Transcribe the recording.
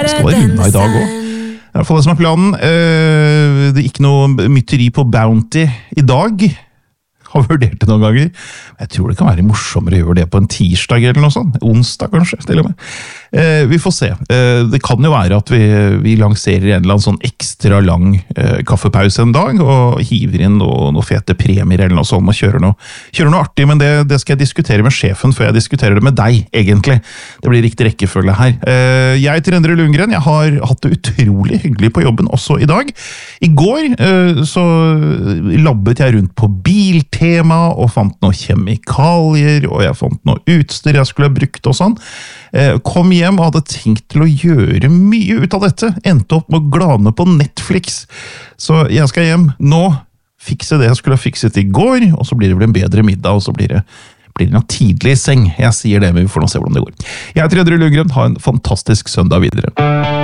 Skal det runde i dag også? I hvert fall det som planen. Det er ikke noe mytteri på Bounty i dag. Har vurdert det noen ganger. Jeg tror det kan være morsommere å gjøre det på en tirsdag eller noe sånt. Onsdag kanskje, til og med. Vi får se. Det kan jo være at vi lanserer en eller annen sånn ekstra lang kaffepause en dag, og hiver inn noen fete premier eller noe sånt, og kjører noe artig, men det skal jeg diskutere med sjefen før jeg diskuterer det med deg, egentlig. Det blir riktig rekkefølge her. Jeg heter Endre Lundgren, jeg har hatt det utrolig hyggelig på jobben også i dag. I går så labbet jeg rundt på biltema, og fant noen kjemikalier, og jeg fant noe utstyr jeg skulle ha brukt og sånn. Kom hjem og hadde tenkt til å gjøre mye ut av dette, endte opp med å glane på Netflix. Så jeg skal hjem nå, fikse det jeg skulle ha fikset i går, og så blir det vel en bedre middag, og så blir det noe tidlig i seng. Jeg sier det, men vi får nå se hvordan det går. Jeg heter Endre Lundgren, ha en fantastisk søndag videre.